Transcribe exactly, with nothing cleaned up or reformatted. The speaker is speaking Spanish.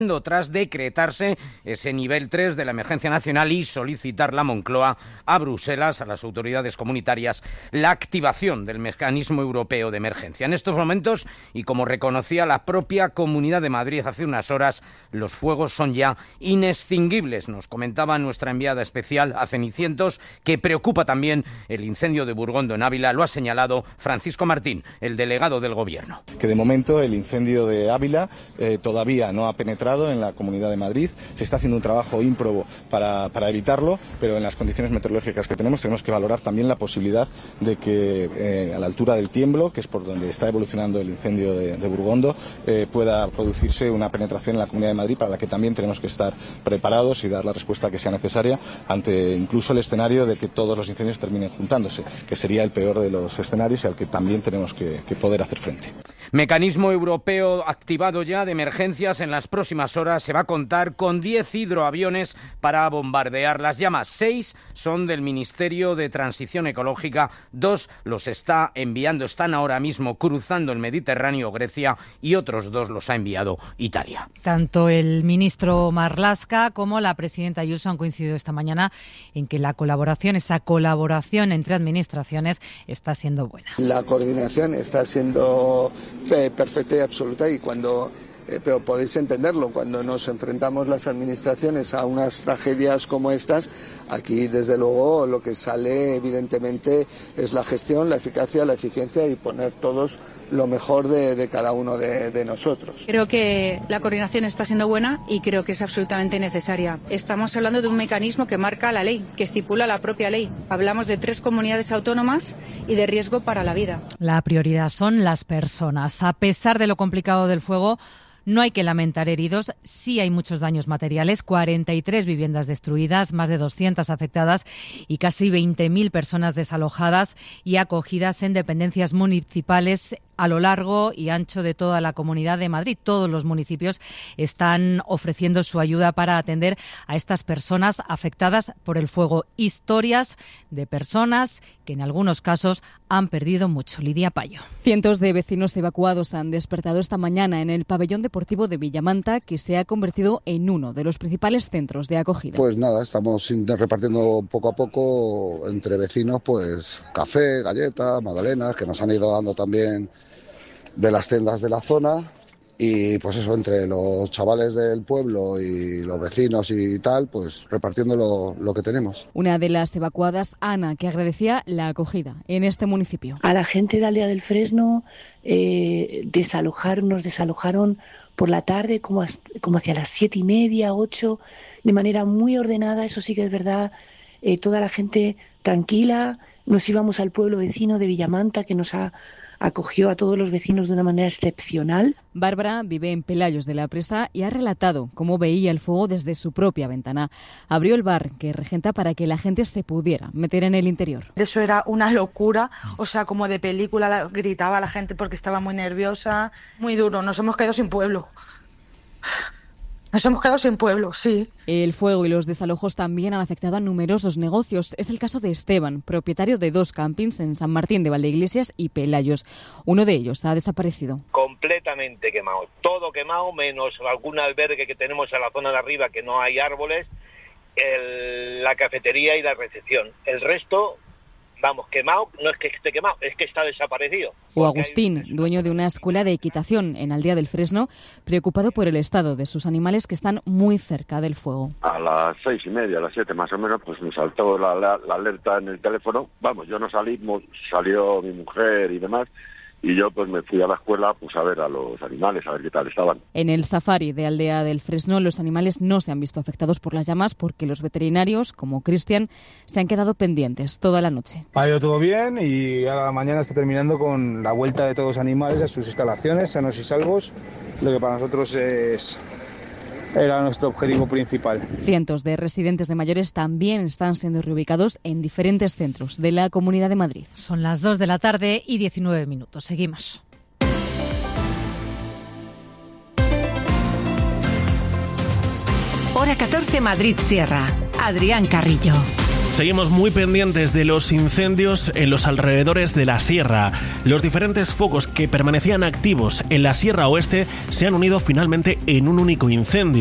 tras decretarse ese nivel tres de la emergencia nacional y solicitar la Moncloa a Bruselas, a las autoridades comunitarias, la activación del mecanismo europeo de emergencia. En estos momentos, y como reconocía la propia Comunidad de Madrid hace unas horas, los fuegos son ya inextinguibles. Nos comentaba nuestra enviada especial a Cenicientos que preocupa también el incendio de Burgondo en Ávila. Lo ha señalado Francisco Martín, el delegado del Gobierno. Que de momento el incendio de Ávila eh, todavía no ha penetrado en la Comunidad de Madrid. Se está haciendo un trabajo ímprobo para, para evitarlo, pero en las condiciones meteorológicas que tenemos tenemos que valorar también la posibilidad de que eh, a la altura del Tiemblo, que es por donde está evolucionando el incendio de, de Burgondo, eh, pueda producirse una penetración en la Comunidad de Madrid, para la que también tenemos que estar preparados y dar la respuesta que sea necesaria ante incluso el escenario de que todos los incendios terminen juntándose, que sería el peor de los escenarios y al que también tenemos que, que poder hacer frente. Mecanismo europeo activado ya de emergencias. En las próximas horas se va a contar con diez hidroaviones para bombardear las llamas. Seis son del Ministerio de Transición Ecológica, dos los está enviando, están ahora mismo cruzando el Mediterráneo, Grecia, y otros dos los ha enviado Italia. Tanto el ministro Marlaska como la presidenta Ayuso han coincidido esta mañana en que la colaboración, esa colaboración entre administraciones está siendo buena. La coordinación está siendo perfecta y absoluta, y cuando eh, pero podéis entenderlo, cuando nos enfrentamos las administraciones a unas tragedias como estas, aquí desde luego lo que sale evidentemente es la gestión, la eficacia, la eficiencia y poner todos lo mejor de, de cada uno de, de nosotros. Creo que la coordinación está siendo buena y creo que es absolutamente necesaria. Estamos hablando de un mecanismo que marca la ley, que estipula la propia ley. Hablamos de tres comunidades autónomas y de riesgo para la vida. La prioridad son las personas. A pesar de lo complicado del fuego, no hay que lamentar heridos, sí hay muchos daños materiales, cuarenta y tres viviendas destruidas, más de doscientas afectadas y casi veinte mil personas desalojadas y acogidas en dependencias municipales a lo largo y ancho de toda la Comunidad de Madrid. Todos los municipios están ofreciendo su ayuda para atender a estas personas afectadas por el fuego. Historias de personas que en algunos casos han perdido mucho. Lidia Payo. Cientos de vecinos evacuados han despertado esta mañana en el pabellón deportivo de Villamanta, que se ha convertido en uno de los principales centros de acogida. Pues nada, estamos repartiendo poco a poco entre vecinos pues café, galletas, magdalenas, que nos han ido dando también de las tiendas de la zona, y pues eso, entre los chavales del pueblo y los vecinos y tal, pues repartiendo lo, lo que tenemos. Una de las evacuadas, Ana, que agradecía la acogida en este municipio. A la gente de Aldea del Fresno eh, desalojaron, nos desalojaron por la tarde, como, hasta, como hacia las siete y media, ocho, de manera muy ordenada, eso sí que es verdad, eh, toda la gente tranquila. Nos íbamos al pueblo vecino de Villamanta, que nos ha acogió a todos los vecinos de una manera excepcional. Bárbara vive en Pelayos de la Presa y ha relatado cómo veía el fuego desde su propia ventana. Abrió el bar que regenta para que la gente se pudiera meter en el interior. Eso era una locura, o sea, como de película, gritaba la gente porque estaba muy nerviosa, muy duro, nos hemos quedado sin pueblo. Nos hemos quedado sin pueblo, sí. El fuego y los desalojos también han afectado a numerosos negocios. Es el caso de Esteban, propietario de dos campings en San Martín de Valdeiglesias y Pelayos. Uno de ellos ha desaparecido. Completamente quemado. Todo quemado, menos algún albergue que tenemos en la zona de arriba que no hay árboles, el, la cafetería y la recepción. El resto, vamos, quemado, no es que esté quemado, es que está desaparecido. O Agustín, dueño de una escuela de equitación en Aldea del Fresno, preocupado por el estado de sus animales que están muy cerca del fuego. A las seis y media, a las siete más o menos, pues me saltó la, la, la alerta en el teléfono. Vamos, yo no salí, salió mi mujer y demás. Y yo pues me fui a la escuela pues a ver a los animales, a ver qué tal estaban. En el safari de Aldea del Fresno los animales no se han visto afectados por las llamas porque los veterinarios, como Cristian, se han quedado pendientes toda la noche. Ha ido todo bien y ahora la mañana está terminando con la vuelta de todos los animales a sus instalaciones, sanos y salvos, lo que para nosotros es... era nuestro objetivo principal. Cientos de residentes de mayores también están siendo reubicados en diferentes centros de la Comunidad de Madrid. Son las dos de la tarde y diecinueve minutos. Seguimos. Hora catorce, Madrid Sierra. Adrián Carrillo. Seguimos muy pendientes de los incendios en los alrededores de la sierra. Los diferentes focos que permanecían activos en la Sierra Oeste se han unido finalmente en un único incendio.